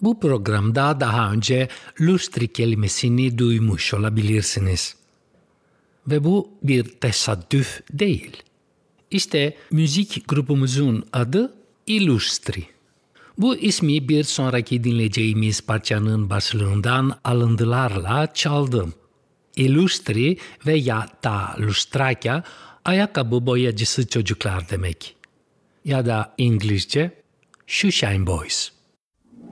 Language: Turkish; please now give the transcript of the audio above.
Bu programda daha önce lustri kelimesini duymuş olabilirsiniz. Ve bu bir tesadüf değil. İşte müzik grubumuzun adı Illustri. Bu ismi bir sonraki dinleyeceğimiz parçanın başlığından alıntılarla çaldım. Illustri veya ta lustrakia ayakkabı boyacısı çocuklar demek. Ya da İngilizce Shoeshine Boys.